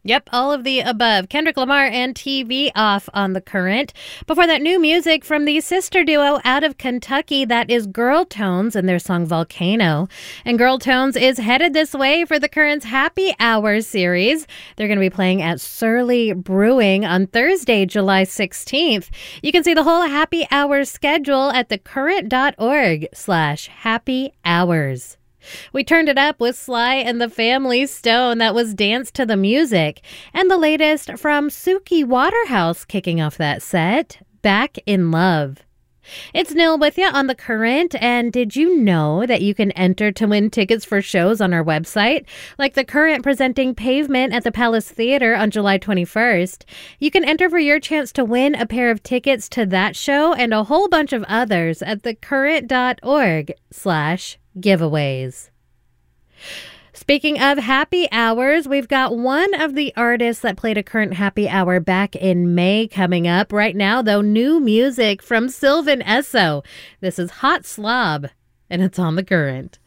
Yep, all of the above. Kendrick Lamar and TV off on the Current. Before that, new music from the sister duo out of Kentucky. That is Girl Tones and their song Volcano. And Girl Tones is headed this way for the Current's Happy Hour series. They're going to be playing at Surly Brewing on Thursday, July 16th. You can see the whole Happy Hour schedule at thecurrent.org/happy hours. We turned it up with Sly and the Family Stone. That was Dance to the Music. And the latest from Suki Waterhouse kicking off that set, Back in Love. It's Nil with you on The Current, and did you know that you can enter to win tickets for shows on our website? Like The Current presenting Pavement at the Palace Theater on July 21st. You can enter for your chance to win a pair of tickets to that show and a whole bunch of others at thecurrent.org/giveaways. Speaking of happy hours, we've got one of the artists that played a Current Happy Hour back in May coming up. Right now, though, new music from Sylvan Esso. This is Hot Slob, and it's on The Current.